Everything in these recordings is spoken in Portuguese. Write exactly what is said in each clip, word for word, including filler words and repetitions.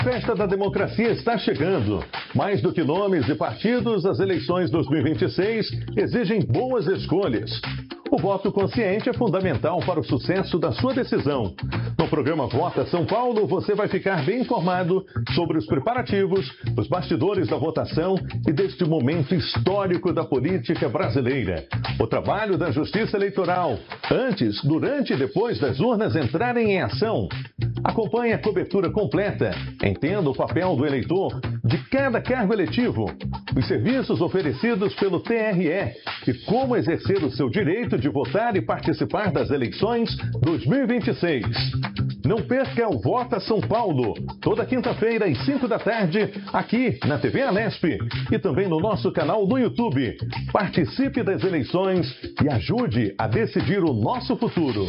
Festa da Democracia está chegando. Mais do que nomes e partidos, as eleições dois mil e vinte e seis exigem boas escolhas. O voto consciente é fundamental para o sucesso da sua decisão. No programa Vota São Paulo, você vai ficar bem informado sobre os preparativos, os bastidores da votação e deste momento histórico da política brasileira. O trabalho da Justiça Eleitoral, antes, durante e depois das urnas entrarem em ação. Acompanhe a cobertura completa. Entenda o papel do eleitor de cada cargo eletivo, os serviços oferecidos pelo T R E e como exercer o seu direito de votar e participar das eleições dois mil e vinte e seis. Não perca o Vota São Paulo, toda quinta-feira às cinco da tarde, aqui na T V Alesp e também no nosso canal no YouTube. Participe das eleições e ajude a decidir o nosso futuro.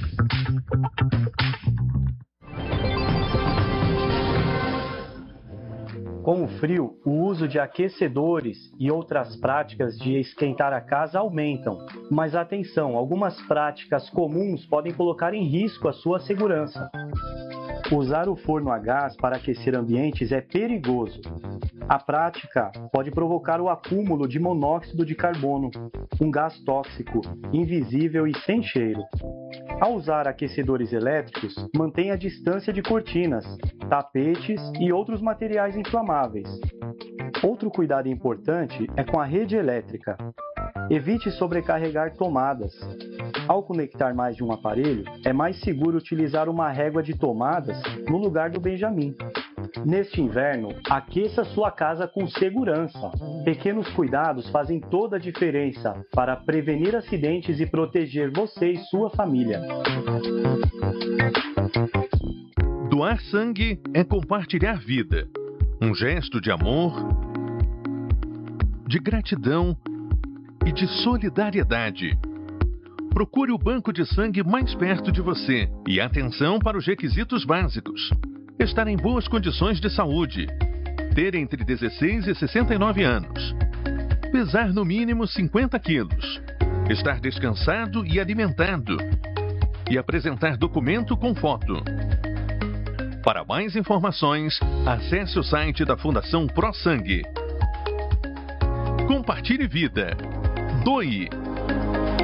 Com o frio, o uso de aquecedores e outras práticas de esquentar a casa aumentam. Mas atenção, algumas práticas comuns podem colocar em risco a sua segurança. Usar o forno a gás para aquecer ambientes é perigoso. A prática pode provocar o acúmulo de monóxido de carbono, um gás tóxico, invisível e sem cheiro. Ao usar aquecedores elétricos, mantenha a distância de cortinas, tapetes e outros materiais inflamáveis. Outro cuidado importante é com a rede elétrica. Evite sobrecarregar tomadas. Ao conectar mais de um aparelho, é mais seguro utilizar uma régua de tomadas no lugar do Benjamin. Neste inverno, aqueça sua casa com segurança. Pequenos cuidados fazem toda a diferença para prevenir acidentes e proteger você e sua família. Doar sangue é compartilhar vida. Um gesto de amor, de gratidão e de solidariedade. Procure o banco de sangue mais perto de você e atenção para os requisitos básicos. Estar em boas condições de saúde. Ter entre dezesseis e sessenta e nove anos. Pesar no mínimo cinquenta quilos. Estar descansado e alimentado. E apresentar documento com foto. Para mais informações, acesse o site da Fundação ProSangue. Compartilhe vida. Doe.